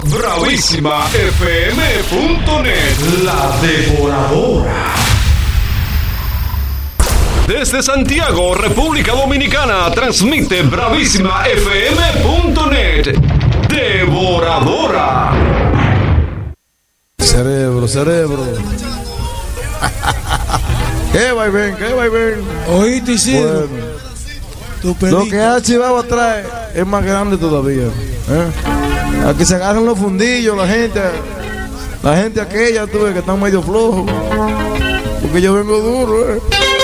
BravísimaFM.net, la devoradora. Desde Santiago, República Dominicana, transmite BravísimaFM.net, devoradora. Cerebro. ¿Qué vaivén? Oíste, Isidro. Bueno, lo que ha archivado atrás es más grande todavía. Aquí se agarran los fundillos, la gente aquella, tú ves que están medio flojos. Porque yo vengo duro,